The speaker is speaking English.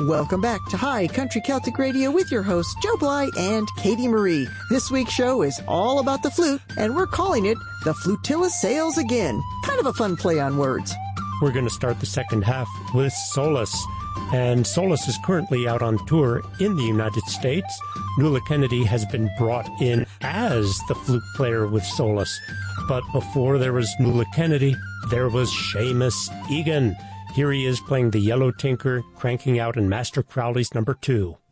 Welcome back to High Country Celtic Radio with your hosts Joe Bly and Katie Marie. This week's show is all about the flute, and we're calling it The Flutilla Sails Again. Kind of a fun play on words. We're going to start the second half with Solus. And Solus is currently out on tour in the United States. Nuala Kennedy has been brought in as the flute player with Solus. But before there was Nuala Kennedy, there was Seamus Egan. Here he is playing the Yellow Tinker, cranking out in Master Crowley's number 2.